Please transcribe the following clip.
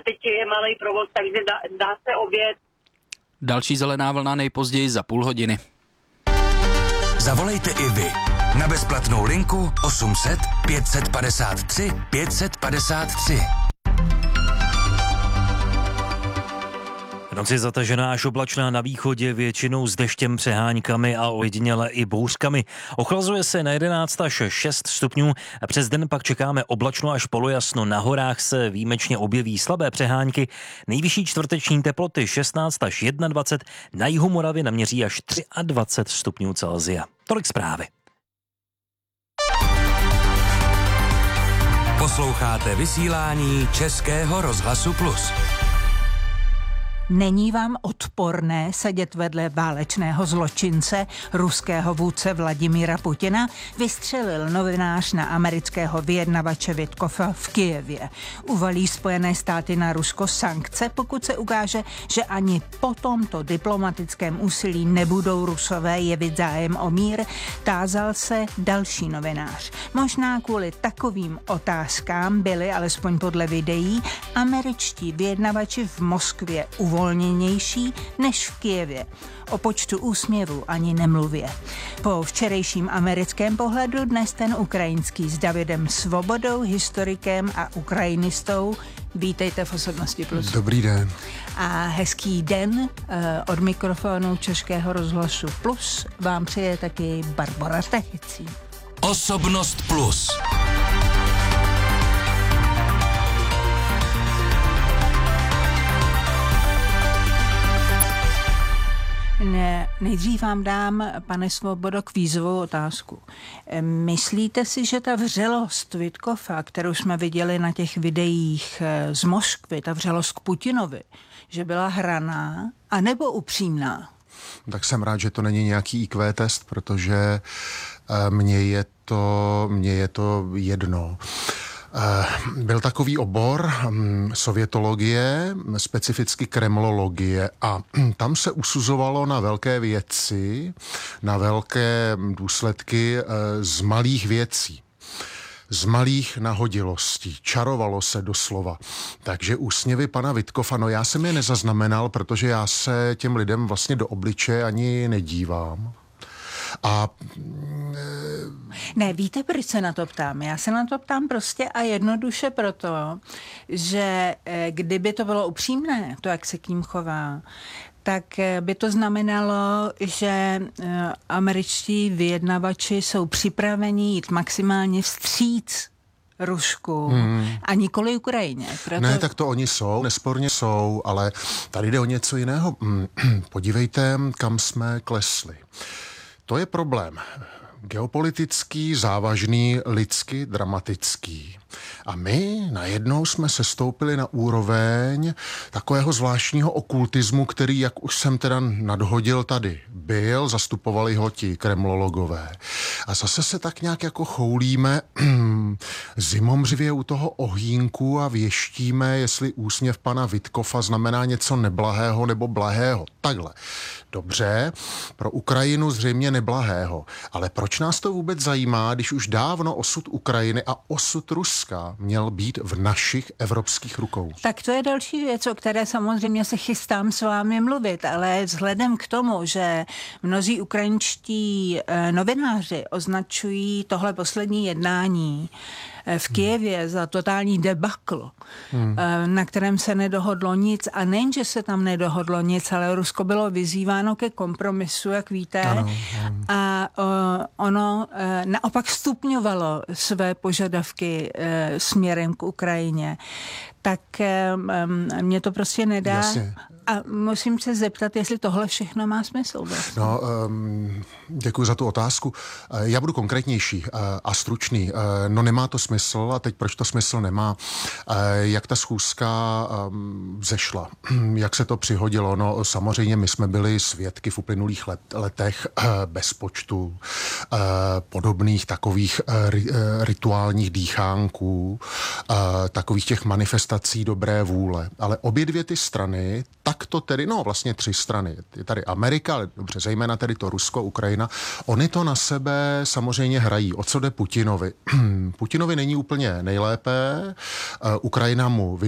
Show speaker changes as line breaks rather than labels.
teď je malý provoz, takže dá se oběd.
Další zelená vlna nejpozději za půl hodiny.
Zavolejte i vy na bezplatnou linku 800 553 553.
Noc je zatažená až oblačná na východě, většinou s deštěm, přeháňkami a ojediněle i bouřkami. Ochlazuje se na 11 až 6 stupňů a přes den pak čekáme oblačno až polojasno. Na horách se výjimečně objeví slabé přehánky. Nejvyšší čtvrteční teploty 16 až 21, na jihu Moravy naměří až 23 stupňů Celsia. Tolik zprávy.
Posloucháte vysílání Českého rozhlasu Plus.
Není vám odporné sedět vedle válečného zločince, ruského vůdce Vladimíra Putina? Vystřelil novinář na amerického vyjednavače Vitkova v Kyjevě. Uvalí Spojené státy na Rusko sankce, pokud se ukáže, že ani po tomto diplomatickém úsilí nebudou Rusové jevit zájem o mír, tázal se další novinář. Možná kvůli takovým otázkám byli, alespoň podle videí, američtí vyjednavači v Moskvě uvolněnější než v Kyjevě. O počtu úsměvů ani nemluvě. Po včerejším americkém pohledu dnes ten ukrajinský s Davidem Svobodou, historikem a ukrajinistou. Vítejte v Osobnosti Plus.
Dobrý den.
A hezký den od mikrofonu Českého rozhlasu Plus vám přeje taky Barbora Techicí.
Osobnost Plus.
Nejdřív vám dám, pane Svobodo, kvízovou otázku. Myslíte si, že ta vřelost Vitkova, kterou jsme viděli na těch videích z Moskvy, ta vřelost k Putinovi, že byla hraná anebo upřímná?
Tak jsem rád, že to není nějaký IQ test, protože mně je to jedno. Byl takový obor sovětologie, specificky kremlologie, a tam se usuzovalo na velké věci, na velké důsledky z malých věcí, z malých nahodilostí. Čarovalo se doslova. Takže úsměvy pana Vitkova, no já jsem je nezaznamenal, protože já se těm lidem vlastně do obličeje ani nedívám. A
ne, víte, proč se na to ptám? Já se na to ptám prostě a jednoduše proto, že kdyby to bylo upřímné, to, jak se k ním chová, tak by to znamenalo, že američtí vyjednavači jsou připraveni jít maximálně vstříc Rusku a nikoli Ukrajině. Proto...
Ne, tak to oni jsou, nesporně jsou, ale tady jde o něco jiného. Podívejte, kam jsme klesli. To je problém. Geopolitický, závažný, lidsky dramatický. A my najednou jsme sestoupili na úroveň takového zvláštního okultismu, který, jak už jsem teda nadhodil, tady byl, zastupovali ho ti kremlologové. A zase se tak nějak jako choulíme zimomřivě u toho ohýnku a věštíme, jestli úsměv pana Vitkova znamená něco neblahého nebo blahého. Takhle. Dobře, pro Ukrajinu zřejmě neblahého, ale proč nás to vůbec zajímá, když už dávno osud Ukrajiny a osud Ruska měl být v našich evropských rukou?
Tak to je další věc, o které samozřejmě se chystám s vámi mluvit, ale vzhledem k tomu, že mnozí ukrajinští novináři označují tohle poslední jednání v Kyjevě za totální debakl, na kterém se nedohodlo nic, a nejen, že se tam nedohodlo nic, ale Rusko bylo vyzýváno ke kompromisu, jak víte, ano. A ono naopak stupňovalo své požadavky směrem k Ukrajině. Tak mě to prostě nedá.
Jasně.
A musím se zeptat, jestli tohle všechno má smysl. Vlastně.
No, děkuji za tu otázku. Já budu konkrétnější a stručný. No, nemá to smysl, a teď proč to smysl nemá? Jak ta schůzka vzešla? Jak se to přihodilo? No, samozřejmě my jsme byli svědky v uplynulých letech bez počtu podobných takových rituálních dýchánků, takových těch manifestací dobré vůle. Ale obě dvě ty strany, tak to tedy, no vlastně tři strany, je tady Amerika, ale dobře, zejména tedy to Rusko, Ukrajina, oni to na sebe samozřejmě hrají. O co jde Putinovi? Putinovi není úplně nejlépe, Ukrajina mu